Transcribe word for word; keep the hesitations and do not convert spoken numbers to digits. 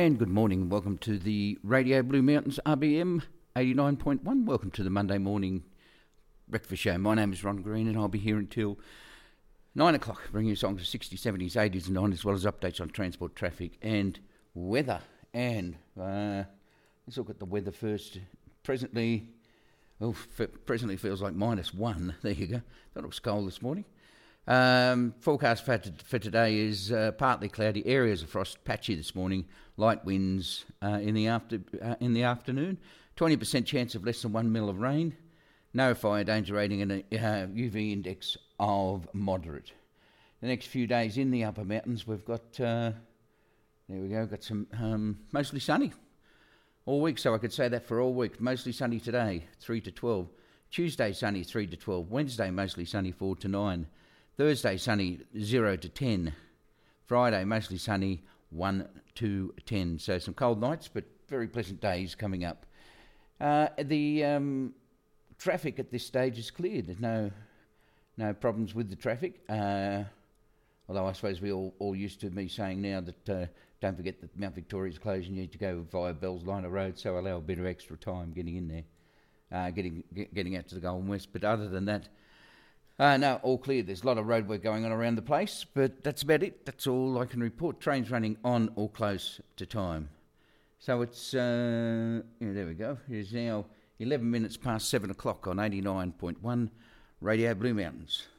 And good morning. Welcome to the Radio Blue Mountains R B M eighty-nine point one. Welcome to the Monday morning breakfast show. My name is Ron Green and I'll be here until nine o'clock, bringing you songs of sixties, seventies, eighties and nineties, as well as updates on transport, traffic and weather. And uh, let's look at the weather first. Presently, oh, f- presently feels like minus one. There you go. That looks cold this morning. Um, forecast for, t- for today is uh, partly cloudy, areas of frost, patchy this morning, light winds uh, in the after uh, in the afternoon, twenty percent chance of less than one mil of rain, no fire danger rating and a uh, U V index of moderate. The next few days in the upper mountains we've got, uh, there we go, got some um, mostly sunny all week, so I could say that for all week. Mostly sunny today, three to twelve, Tuesday sunny, three to twelve, Wednesday mostly sunny, four to nine, Thursday sunny, zero to ten. Friday mostly sunny, one to ten. So some cold nights, but very pleasant days coming up. Uh, the um, traffic at this stage is cleared. There's no no problems with the traffic. Uh, although I suppose we all, all used to me saying now that uh, don't forget that Mount Victoria's closed. You need to go via Bells Liner Road, so allow a bit of extra time getting in there, uh, getting get, getting out to the Golden West. But other than that, Uh, no, all clear. There's a lot of road work going on around the place, but that's about it. That's all I can report. Trains running on or close to time. So it's, uh, yeah, there we go. It is now eleven minutes past seven o'clock on eighty-nine point one Radio Blue Mountains.